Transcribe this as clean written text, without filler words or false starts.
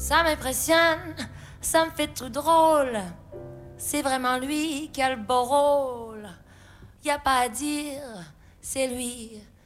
Ça m'impressionne, ça me fait tout drôle. C'est vraiment lui qui a le beau rôle. Y a pas à dire, c'est lui.